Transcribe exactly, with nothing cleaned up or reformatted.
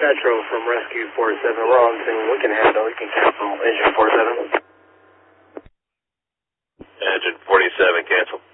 Petro from Rescue forty-seven. We're on thing we can handle. We can cancel engine forty-seven. Engine forty-seven, cancel.